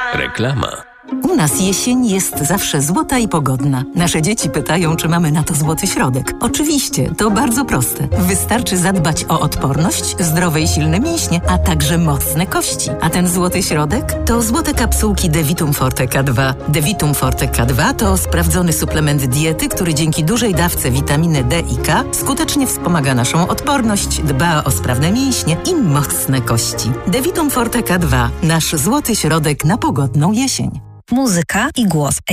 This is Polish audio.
Reklama. U nas jesień jest zawsze złota i pogodna. Nasze dzieci pytają, czy mamy na to złoty środek. Oczywiście, to bardzo proste. Wystarczy zadbać o odporność, zdrowe i silne mięśnie, a także mocne kości. A ten złoty środek to złote kapsułki Devitum Forte K2. Devitum Forte K2 to sprawdzony suplement diety, który dzięki dużej dawce witaminy D i K skutecznie wspomaga naszą odporność, dba o sprawne mięśnie i mocne kości. Devitum Forte K2. Nasz złoty środek na pogodną jesień. Muzyka i głos